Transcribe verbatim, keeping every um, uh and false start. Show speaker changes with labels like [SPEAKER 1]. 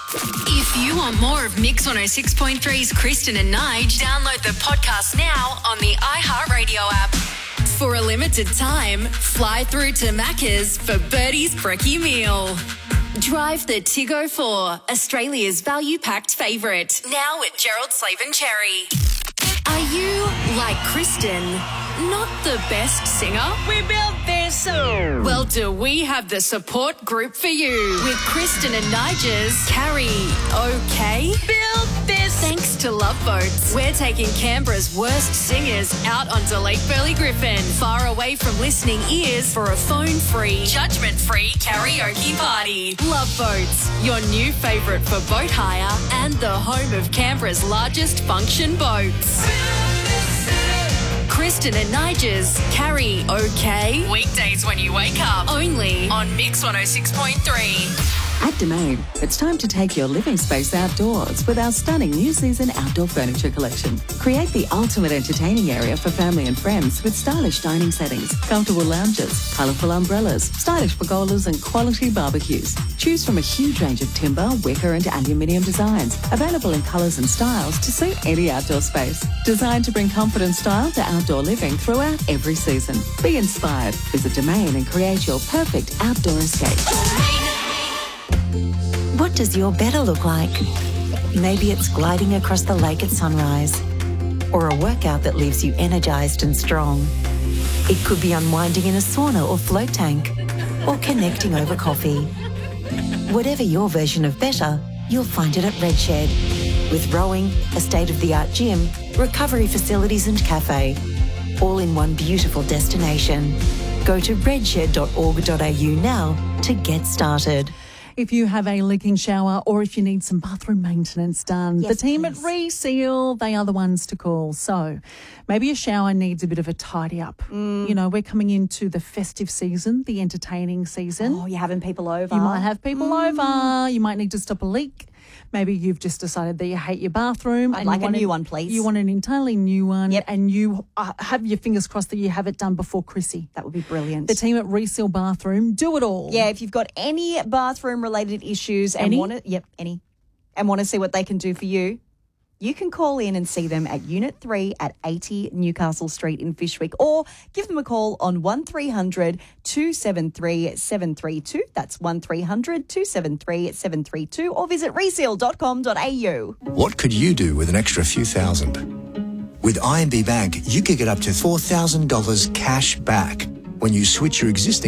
[SPEAKER 1] If you want more of Mix one oh six point three's Kristen and Nige, download the podcast now on the iHeartRadio app. For a limited time, fly through to Macca's for Birdie's Brekkie Meal. Drive the Tiggo four, Australia's value-packed favourite. Now at Gerald Slaven Cherry. Are you, like Kristen, not the best singer?
[SPEAKER 2] We built this.
[SPEAKER 1] Well, do we have the support group for you? With Kristen and Nige's Carrie OK?
[SPEAKER 2] Built this.
[SPEAKER 1] Thanks to Love Boats, we're taking Canberra's worst singers out onto Lake Burley Griffin, far away from listening ears for a phone-free, judgment-free karaoke party. Love Boats, your new favourite for boat hire and the home of Canberra's largest function boats. Kristen and Nige's Carrie OK? Weekdays when you wake up, only on Mix one oh six point three.
[SPEAKER 3] At Domain, it's time to take your living space outdoors with our stunning new season outdoor furniture collection. Create the ultimate entertaining area for family and friends with stylish dining settings, comfortable lounges, colourful umbrellas, stylish pergolas and quality barbecues. Choose from a huge range of timber, wicker and aluminium designs, available in colours and styles to suit any outdoor space. Designed to bring comfort and style to outdoor living throughout every season. Be inspired. Visit Domain and create your perfect outdoor escape.
[SPEAKER 4] What does your better look like? Maybe it's gliding across the lake at sunrise, or a workout that leaves you energised and strong. It could be unwinding in a sauna or float tank, or connecting over coffee. Whatever your version of better, you'll find it at Redshed. With rowing, a state-of-the-art gym, recovery facilities and cafe, all in one beautiful destination. Go to redshed dot org dot a u now to get started.
[SPEAKER 5] If you have a leaking shower or if you need some bathroom maintenance done,
[SPEAKER 4] Yes,
[SPEAKER 5] the team
[SPEAKER 4] please.
[SPEAKER 5] at Reseal, they are the ones to call. So maybe your shower needs a bit of a tidy up.
[SPEAKER 6] Mm.
[SPEAKER 5] You know, we're coming into the festive season, the entertaining season.
[SPEAKER 6] Oh, you're having people over.
[SPEAKER 5] You might have people
[SPEAKER 6] Mm.
[SPEAKER 5] over. You might need to stop a leak. Maybe you've just decided that you hate your bathroom.
[SPEAKER 6] I'd
[SPEAKER 5] and
[SPEAKER 6] like
[SPEAKER 5] you
[SPEAKER 6] a
[SPEAKER 5] want
[SPEAKER 6] new one, please.
[SPEAKER 5] You want an entirely new one.
[SPEAKER 6] Yep.
[SPEAKER 5] And you uh, have your fingers crossed that you have it done before Chrissy.
[SPEAKER 6] That would be brilliant.
[SPEAKER 5] The team at Reseal Bathroom do it all.
[SPEAKER 6] Yeah, if you've got any bathroom-related issues and
[SPEAKER 5] Any?
[SPEAKER 6] want to, yep, any, and want to see what they can do for you, you can call in and see them at Unit three at eighty Newcastle Street in Fyshwick, or give them a call on one three hundred two seven three seven three two. That's one three hundred two seven three seven three two, or visit reseal dot com dot a u.
[SPEAKER 7] What could you do with an extra few thousand? With I M B Bank, you could get up to four thousand dollars cash back when you switch your existing